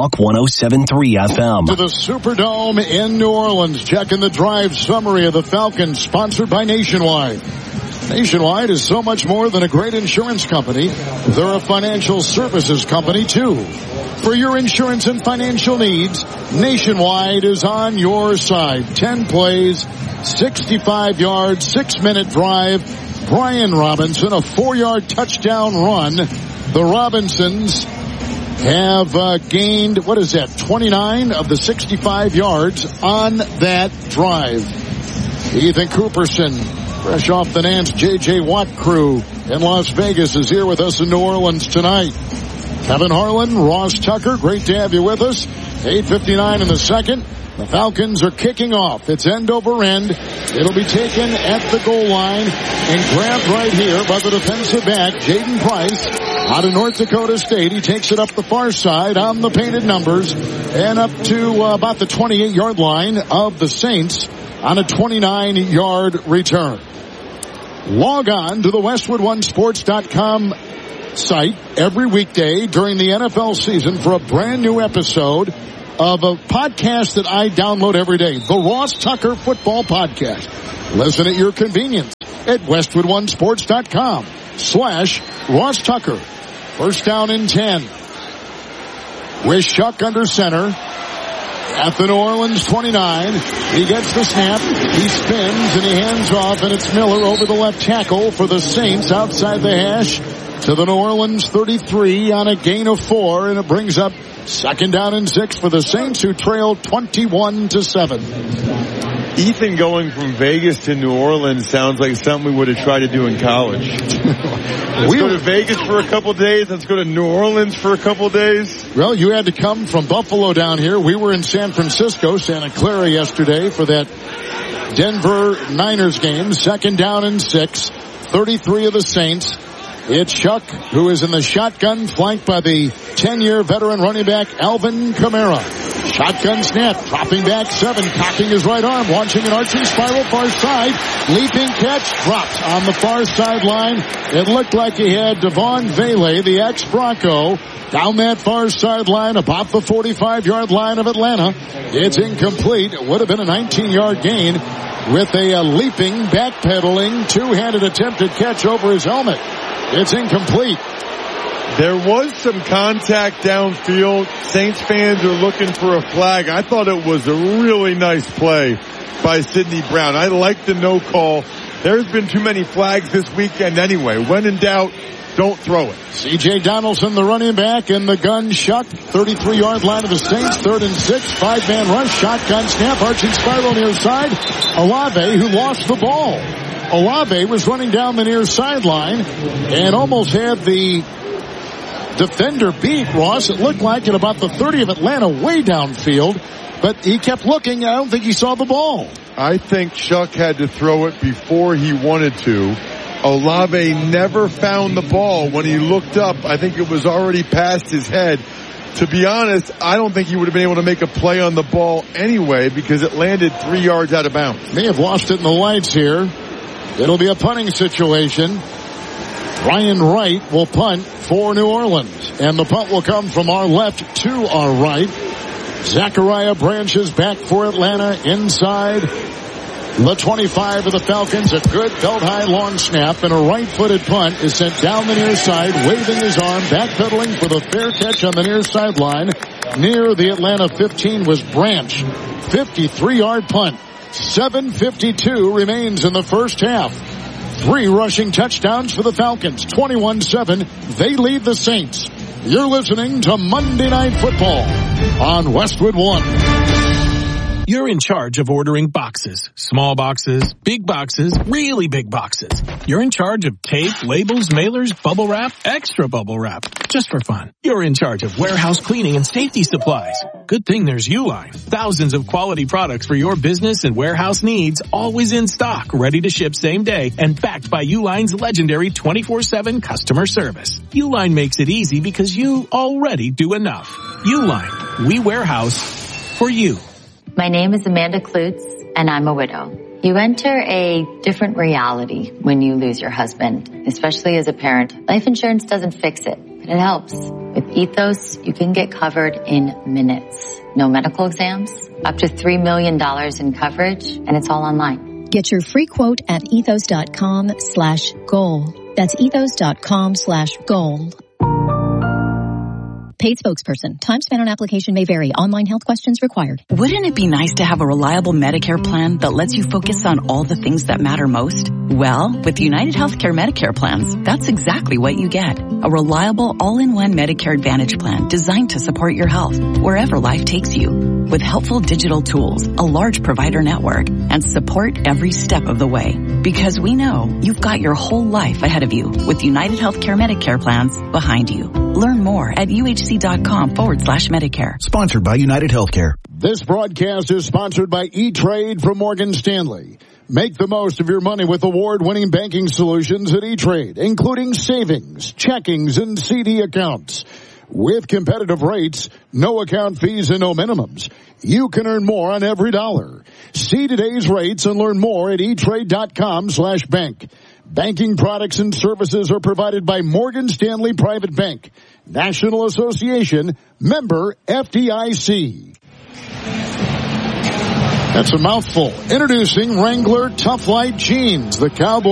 Talk 107.3 FM. To the Superdome in New Orleans. Checking the drive summary of the Falcons, sponsored by Nationwide. Nationwide is so much more than a great insurance company. They're a financial services company, too. For your insurance and financial needs, Nationwide is on your side. 10 plays, 65 yards, 6-minute drive. Brian Robinson, a 4-yard touchdown run. The Robinsons have gained, 29 of the 65 yards on that drive. Ethan Cooperson, fresh off the Nance J.J. Watt crew in Las Vegas, is here with us in New Orleans tonight. Kevin Harlan, Ross Tucker, great to have you with us. 8:59 in the second. The Falcons are kicking off. It's end over end. It'll be taken at the goal line and grabbed right here by the defensive back, Jaden Price, out of North Dakota State. He takes it up the far side on the painted numbers and up to about the 28-yard line of the Saints on a 29-yard return. Log on to the WestwoodOneSports.com site every weekday during the NFL season for a brand new episode of a podcast that I download every day, the Ross Tucker Football Podcast. Listen at your convenience at WestwoodOneSports.com/Ross Tucker. First down and 10. With Shuck under center at the New Orleans 29. He gets the snap. He spins and he hands off, and it's Miller over the left tackle for the Saints outside the hash to the New Orleans 33 on a gain of 4, and it brings up second down and 6 for the Saints, who trail 21-7. Ethan going from Vegas to New Orleans sounds like something we would have tried to do in college. Let's go to Vegas for a couple days. Let's go to New Orleans for a couple days. Well, you had to come from Buffalo down here. We were in San Francisco, Santa Clara yesterday for that Denver Niners game. Second down and 6. 33 of the Saints. It's Shuck, who is in the shotgun, flanked by the 10-year veteran running back, Alvin Kamara. Shotgun snap, dropping back 7, cocking his right arm, launching an arching spiral far side. Leaping catch, dropped on the far sideline. It looked like he had Devon Vele, the ex-Bronco, down that far sideline, about the 45-yard line of Atlanta. It's incomplete. It would have been a 19-yard gain with a leaping, backpedaling, two-handed attempted catch over his helmet. It's incomplete. There was some contact downfield. Saints fans are looking for a flag. I thought it was a really nice play by Sidney Brown. I like the no call. There's been too many flags this weekend anyway. When in doubt, don't throw it. C.J. Donaldson, the running back, in the gun. Shuck, 33-yard line of the Saints. 3rd and 6. 5-man rush. Shotgun snap. Arching spiral near side. Olave, who lost the ball. Olave was running down the near sideline and almost had the defender beat, Ross. It looked like at about the 30 of Atlanta, way downfield, but he kept looking. I don't think he saw the ball. I think Shuck had to throw it before he wanted to. Olave never found the ball. When he looked up, I think it was already past his head. To be honest, I don't think he would have been able to make a play on the ball anyway because it landed 3 yards out of bounds. May have lost it in the lights here. It'll be a punting situation. Ryan Wright will punt for New Orleans. And the punt will come from our left to our right. Zachariah Branches back for Atlanta inside the 25 of the Falcons. A good belt-high long snap, and a right-footed punt is sent down the near side, waving his arm, backpedaling for the fair catch on the near sideline. Near the Atlanta 15 was Branch. 53-yard punt. 7:52 remains in the first half. 3 rushing touchdowns for the Falcons. 21-7. They lead the Saints. You're listening to Monday Night Football on Westwood One. You're in charge of ordering boxes. Small boxes, big boxes, really big boxes. You're in charge of tape, labels, mailers, bubble wrap, extra bubble wrap. Just for fun. You're in charge of warehouse cleaning and safety supplies. Good thing there's Uline. Thousands of quality products for your business and warehouse needs, always in stock, ready to ship same day, and backed by Uline's legendary 24/7 customer service. Uline makes it easy because you already do enough. Uline. We warehouse for you. My name is Amanda Klutz, and I'm a widow. You enter a different reality when you lose your husband, especially as a parent. Life insurance doesn't fix it. and it helps. With Ethos, you can get covered in minutes. No medical exams, up to $3 million in coverage, and it's all online. Get your free quote at ethos.com/goal. That's ethos.com/goal. Paid spokesperson. Time spent on application may vary. Online health questions required. Wouldn't it be nice to have a reliable Medicare plan that lets you focus on all the things that matter most? Well, with United Healthcare Medicare plans, that's exactly what you get. A reliable all-in-one Medicare Advantage plan designed to support your health wherever life takes you. With helpful digital tools, a large provider network, and support every step of the way. Because we know you've got your whole life ahead of you with United Healthcare Medicare plans behind you. Learn more at uhc.com/Medicare. Sponsored by United Healthcare. This broadcast is sponsored by E-Trade from Morgan Stanley. Make the most of your money with award-winning banking solutions at E-Trade, including savings, checkings, and CD accounts. With competitive rates, no account fees, and no minimums, you can earn more on every dollar. See today's rates and learn more at etrade.com/bank. Banking products and services are provided by Morgan Stanley Private Bank, National Association, member FDIC. That's a mouthful. Introducing Wrangler Tough Light Jeans, the cowboy